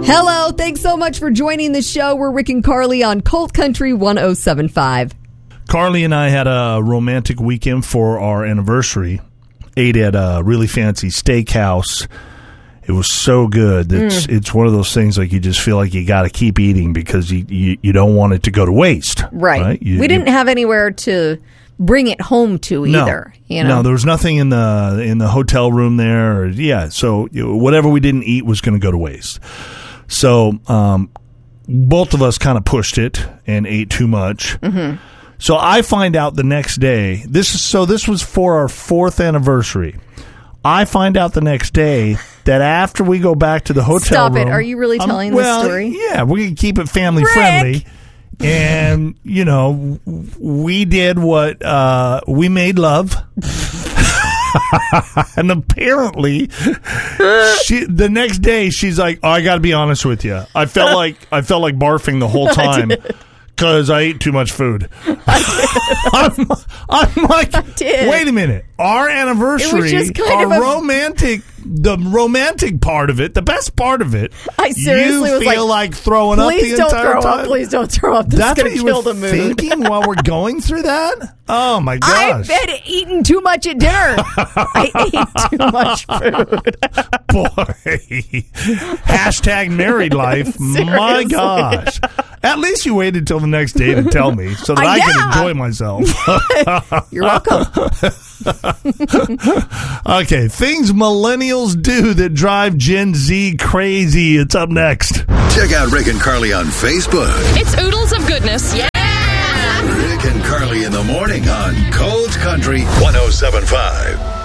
Hello, thanks so much for joining the show. We're Rick and Carly on Colt Country 107.5. Carly and I had a romantic weekend for our anniversary. Ate at a really fancy steakhouse. It was so good. It's one of those things like you just feel like you got to keep eating because you don't want it to go to waste. Right. We didn't have anywhere to bring it home to either. No, there was nothing in the hotel room there. So whatever we didn't eat was going to go to waste. So both of us kind of pushed it and ate too much. Mm-hmm. So I find out the next day. This was for our 4th anniversary. I find out the next day that after we go back to the hotel room... Stop it. Are you really telling this story? Yeah, we're going to keep it family friendly. And, we did what... we made love. And apparently, the next day, she's like, "Oh, I got to be honest with you. I felt like barfing the whole time." Because I ate too much food. I'm like, wait a minute. Our anniversary, the romantic part of it, the best part of it, I seriously was like throwing up the entire time? Please don't throw up. This is going to kill the mood. Thinking while we're going through that? Oh, my gosh. I've been eating too much at dinner. I ate too much food. Boy. Hashtag married life. My gosh. At least you waited till the next day to tell me so that I could enjoy myself. You're welcome. Okay, things millennials do that drive Gen Z crazy. It's up next. Check out Rick and Carly on Facebook. It's oodles of goodness. Yeah! Rick and Carly in the morning on Colt Country 107.5.